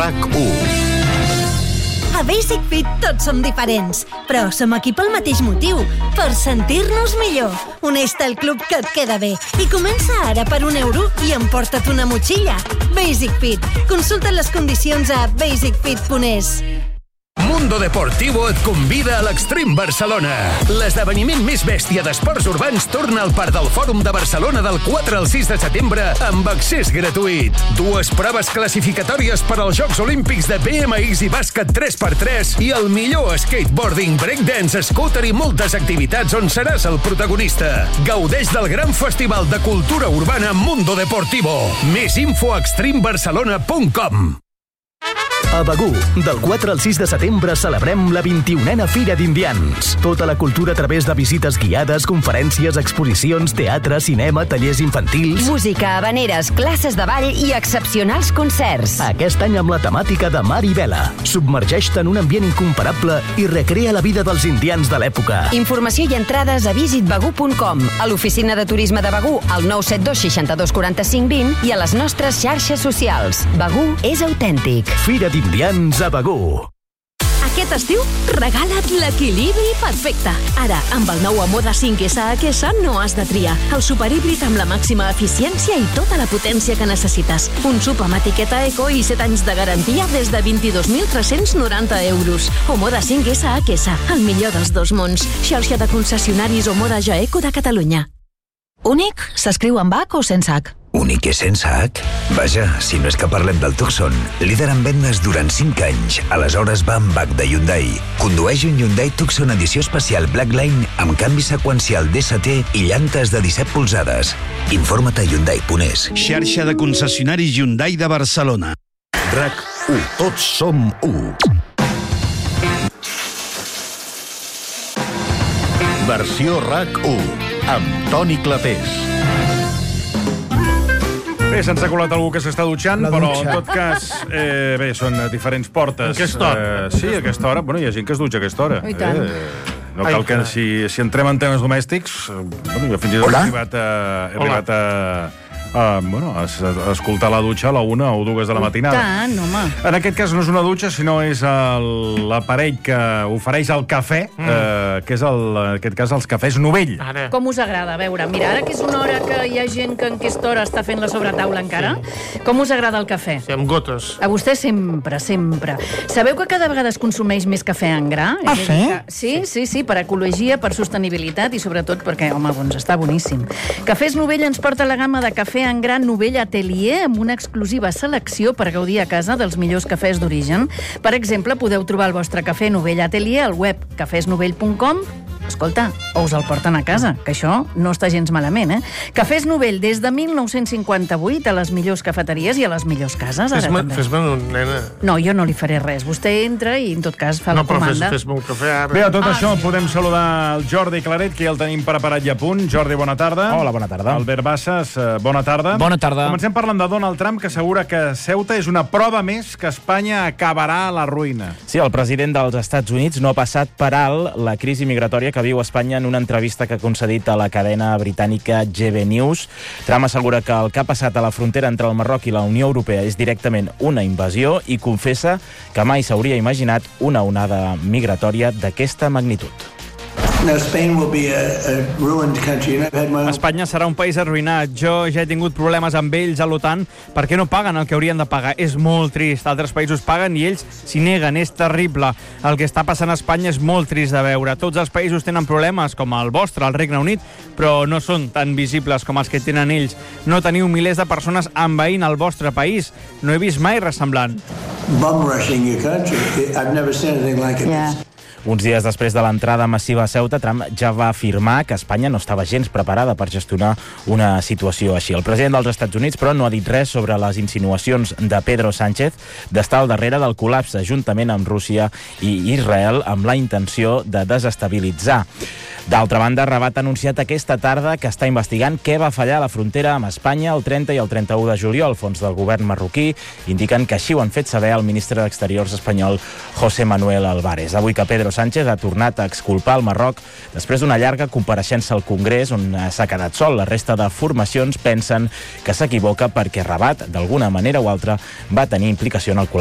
RAC1. A Basic Fit tots som diferents, però som aquí pel mateix motiu, per sentir-nos millor. Uneix-te al club que et queda bé i comença ara per €1 i emporta't una motxilla. Basic Fit. Consulta les condicions a basicfit.es. Mundo Deportivo et convida a l'Extreme Barcelona. L'esdeveniment més bèstia d'esports urbans torna al Parc del Fòrum de Barcelona del 4 al 6 de setembre amb accés gratuït. 2 proves classificatòries per als Jocs Olímpics de BMX i bàsquet 3x3 i el millor skateboarding, breakdance, scooter i moltes activitats on seràs el protagonista. Gaudeix del gran festival de cultura urbana Mundo Deportivo. Més info a extremebarcelona.com. A Begur, del 4 al 6 de setembre celebrem la 21a Fira d'Indians. Tota la cultura a través de visites guiades, conferències, exposicions, teatre, cinema, tallers infantils... Música, habaneres, classes de ball i excepcionals concerts. Aquest any amb la temàtica de mar i vela. Submergeix-te en un ambient incomparable i recrea la vida dels indians de l'època. Informació i entrades a visitbegur.com, a l'oficina de turisme de Begur, al 972 62 45 20 i a les nostres xarxes socials. Begur és autèntic. Fira d'Indians a Begur. Aquest estiu, regala't l'equilibri perfecte. Ara, amb el nou Omoda 5S Aquesa no has de triar. El superhíbrid amb la màxima eficiència i tota la potència que necessites. Un sub amb etiqueta eco i 7 anys de garantia des de 22.390 euros. Omoda 5S Aquesa, el millor dels dos mons. Xarxa de concessionaris Omoda Jaeco de Catalunya. Únic s'escriu amb H o sense H? Únic és sense H? Vaja, si no és que parlem del Tucson, líder en vendes durant 5 anys. Aleshores va amb H de Hyundai. Condueix un Hyundai Tucson edició especial Blackline amb canvi seqüencial DST i llantes de 17 polzades. Informa't a Hyundai.es. Xarxa de concessionaris Hyundai de Barcelona. RAC1. Tots som 1. Versió RAC1 amb Toni Clapés. Bé, se'ns ha colat algú que s'està dutxant, però en tot cas, bé, són diferents portes. A aquesta hora? Sí, a aquesta hora. Bueno, hi ha gent que es dutxa a aquesta hora. I tant. No cal que, si entrem en temes domèstics, bueno, jo fins i tot he arribat a escoltar la dutxa a la 1 o 2 de la matinada. Tant, home. En aquest cas no és una dutxa, sinó és l'aparell que ofereix el cafè, que és, en aquest cas, els cafès Novell. Com us agrada? A veure, mira, ara que és una hora que hi ha gent que en aquesta hora està fent la sobretaula encara, com us agrada el cafè? Sí, amb gotes. A vostè sempre, sempre. Sabeu que cada vegada es consumeix més cafè en gra? Ah, sí? Sí, per ecologia, per sostenibilitat i sobretot perquè, home, doncs està boníssim. Cafès Novell ens porta la gamma de cafè en gran Novell Atelier amb una exclusiva selecció per gaudir a casa dels millors cafès d'origen. Per exemple, podeu trobar el vostre cafè Novell Atelier al web cafesnovell.com. Escolta, o us el porten a casa, que això no està gens malament, Cafès Novell des de 1958 a les millors cafeteries i a les millors cases. Fes-me un, nena. No, jo no li faré res. Vostè entra i, en tot cas, fa la comanda. No, però fes-me un cafè ara. Bé, a tot això podem saludar el Jordi Claret, que ja el tenim preparat i a punt. Jordi, bona tarda. Hola, bona tarda. Albert Bassas, bona tarda. Bona tarda. Comencem parlant de Donald Trump, que assegura que Ceuta és una prova més que Espanya acabarà a la ruïna. Sí, el president dels Estats Units no ha passat per alt la crisi migratòria que viu Espanya en una entrevista que ha concedit a la cadena britànica GB News. Trump assegura que el que ha passat a la frontera entre el Marroc i la Unió Europea és directament una invasió i confessa que mai s'hauria imaginat una onada migratòria d'aquesta magnitud. Espanya serà un país arruïnat. Jo ja he tingut problemes amb ells a l'OTAN perquè no paguen el que haurien de pagar. És molt trist. Altres països paguen i ells s'hi neguen. És terrible. El que està passant a Espanya és molt trist de veure. Tots els països tenen problemes, com el vostre, el Regne Unit, però no són tan visibles com els que tenen ells. No teniu milers de persones envaint el vostre país. No he vist mai res semblant. Bum rushing your country. I've never seen anything like it. Yeah. Uns dies després de l'entrada massiva a Ceuta, Trump ja va afirmar que Espanya no estava gens preparada per gestionar una situació així. El president dels Estats Units, però, no ha dit res sobre les insinuacions de Pedro Sánchez d'estar al darrere del col·lapse, juntament amb Rússia i Israel, amb la intenció de desestabilitzar. D'altra banda, Rabat ha anunciat aquesta tarda que està investigant què va fallar a la frontera amb Espanya el 30 i el 31 de juliol. Fons del govern marroquí indiquen que així ho han fet saber el ministre d'Exteriors espanyol José Manuel Álvarez. Avui que Pedro Sánchez ha tornat a exculpar el Marroc després d'una llarga compareixença al Congrés on s'ha quedat sol. La resta de formacions pensen que s'equivoca perquè Rabat, d'alguna manera o altra, va tenir implicació en el col·lapse